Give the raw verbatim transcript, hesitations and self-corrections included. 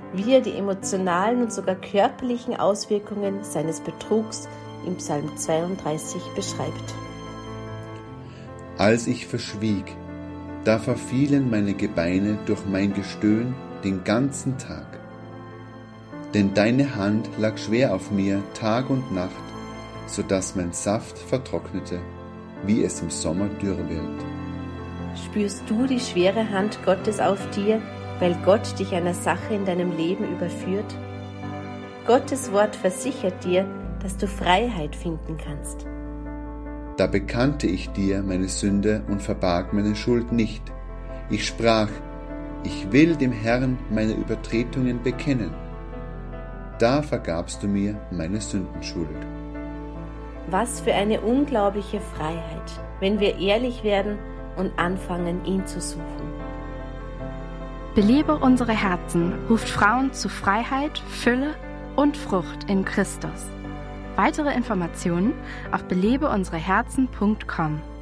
wie er die emotionalen und sogar körperlichen Auswirkungen seines Betrugs im Psalm zweiunddreißig beschreibt. Als ich verschwieg, da verfielen meine Gebeine durch mein Gestöhn den ganzen Tag. Denn deine Hand lag schwer auf mir Tag und Nacht, so dass mein Saft vertrocknete, wie es im Sommer dürr wird. Spürst du die schwere Hand Gottes auf dir, weil Gott dich einer Sache in deinem Leben überführt? Gottes Wort versichert dir, dass du Freiheit finden kannst. Da bekannte ich dir meine Sünde und verbarg meine Schuld nicht. Ich sprach, ich will dem Herrn meine Übertretungen bekennen. Da vergabst du mir meine Sündenschuld. Was für eine unglaubliche Freiheit, wenn wir ehrlich werden und anfangen, ihn zu suchen. Belebe unsere Herzen ruft Frauen zu Freiheit, Fülle und Frucht in Christus. Weitere Informationen auf belebe unsere Herzen punkt com.